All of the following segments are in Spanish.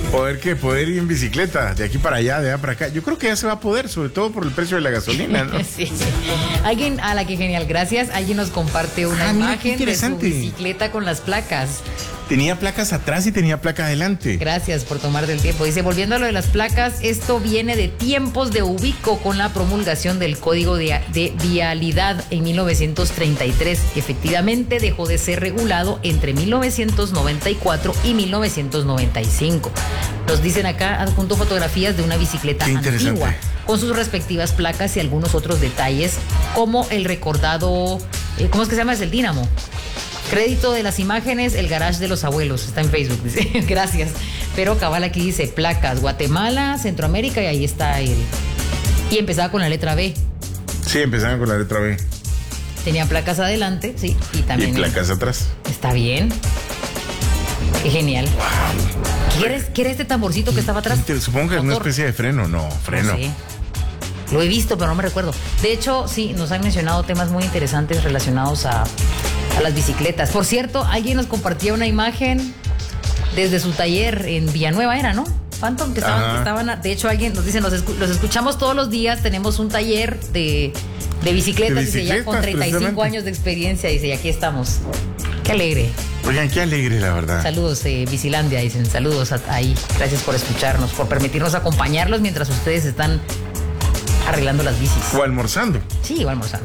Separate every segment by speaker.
Speaker 1: Poder ir en bicicleta, de aquí para allá, de allá para acá. Yo creo que ya se va a poder, sobre todo por el precio de la gasolina, ¿no?
Speaker 2: Sí. Alguien, a la que genial, gracias. Alguien nos comparte una imagen de su bicicleta con las placas.
Speaker 1: Tenía placas atrás y tenía placa adelante.
Speaker 2: Gracias por tomarte el tiempo. Dice, volviendo a lo de las placas, esto viene de tiempos de Ubico con la promulgación del Código de Vialidad en 1933. Efectivamente dejó de ser regulado entre 1994 y 1995. Nos dicen acá, adjunto fotografías de una bicicleta antigua con sus respectivas placas y algunos otros detalles, como el recordado, ¿cómo es que se llama? Es el Dínamo. Crédito de las imágenes, el garage de los abuelos. Está en Facebook, dice. Gracias. Pero cabal aquí dice placas, Guatemala, Centroamérica, y ahí está el... Y empezaba con la letra B.
Speaker 1: Sí, empezaban con la letra B.
Speaker 2: Tenía placas adelante, sí, y también...
Speaker 1: Y placas atrás.
Speaker 2: Está bien. Qué genial. Wow. ¿Qué era este tamborcito que estaba atrás?
Speaker 1: Supongo que es una especie de freno. No, freno.
Speaker 2: No sé. Lo he visto, pero no me recuerdo. De hecho, sí, nos han mencionado temas muy interesantes relacionados a las bicicletas. Por cierto, alguien nos compartía una imagen desde su taller en Villanueva, era, ¿no? Phantom, que estaban, de hecho, alguien nos dice, los escuchamos todos los días, tenemos un taller de bicicletas, dice, ya con 35 años de experiencia, dice, y aquí estamos. Qué alegre.
Speaker 1: Oigan, qué alegre, la verdad.
Speaker 2: Saludos, Bicilandia, dicen, saludos ahí. Gracias por escucharnos, por permitirnos acompañarlos mientras ustedes están arreglando las bicis.
Speaker 1: O almorzando.
Speaker 2: Sí, o almorzando.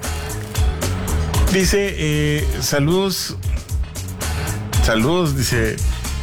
Speaker 1: Dice, saludos, dice,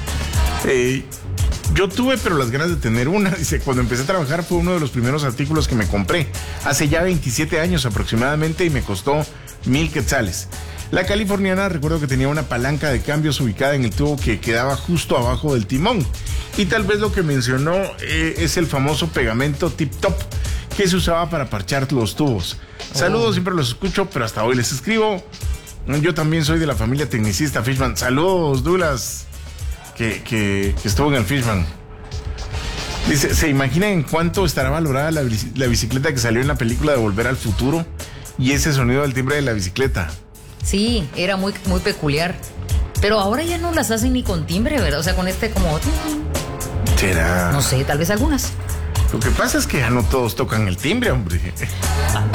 Speaker 1: yo tuve pero las ganas de tener una, dice, cuando empecé a trabajar fue uno de los primeros artículos que me compré, hace ya 27 años aproximadamente, y me costó 1,000 quetzales. La californiana, recuerdo que tenía una palanca de cambios ubicada en el tubo que quedaba justo abajo del timón, y tal vez lo que mencionó es el famoso pegamento Tip Top, que se usaba para parchar los tubos. Saludos, siempre los escucho, pero hasta hoy les escribo. Yo también soy de la familia tecnicista Fishman. Saludos, Dulas, que estuvo en el Fishman. Dice, ¿se imaginan en cuánto estará valorada la bicicleta que salió en la película de Volver al Futuro? Y ese sonido del timbre de la bicicleta.
Speaker 2: Sí, era muy, muy peculiar. Pero ahora ya no las hacen ni con timbre, ¿verdad? O sea, con este como...
Speaker 1: ¿Será?
Speaker 2: No sé, tal vez algunas.
Speaker 1: Lo que pasa es que ya no todos tocan el timbre, hombre.